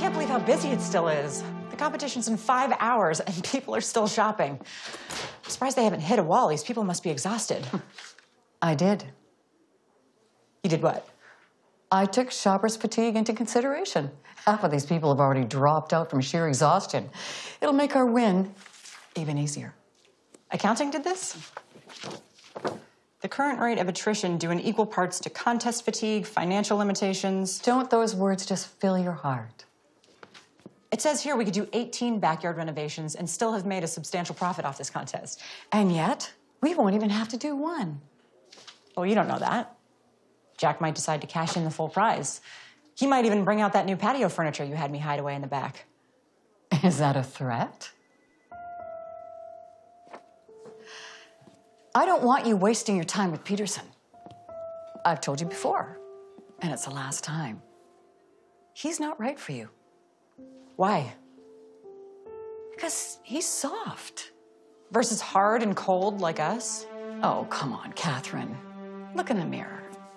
can't believe how busy it still is. The competition's in 5 hours and people are still shopping. I'm surprised they haven't hit a wall. These people must be exhausted. I did. You did what? I took shopper's fatigue into consideration. Half of these people have already dropped out from sheer exhaustion. It'll make our win even easier. Accounting did this? The current rate of attrition due in equal parts to contest fatigue, financial limitations. Don't those words just fill your heart? It says here we could do 18 backyard renovations and still have made a substantial profit off this contest. And yet, we won't even have to do one. Oh, you don't know that. Jack might decide to cash in the full prize. He might even bring out that new patio furniture you had me hide away in the back. Is that a threat? I don't want you wasting your time with Peterson. I've told you before, and it's the last time. He's not right for you. Why? Because he's soft. Versus hard and cold like us? Oh, come on, Catherine. Look in the mirror.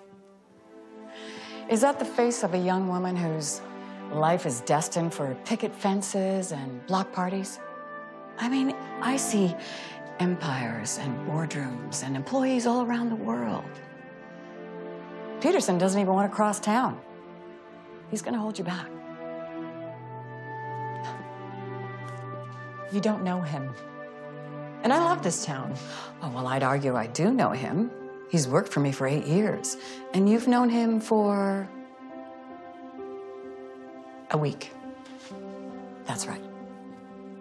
Is that the face of a young woman whose life is destined for picket fences and block parties? I mean, I see empires and boardrooms and employees all around the world. Peterson doesn't even want to cross town. He's going to hold you back. You don't know him. And I love this town. Oh, well, I'd argue I do know him. He's worked for me for 8 years. And you've known him for a week. That's right.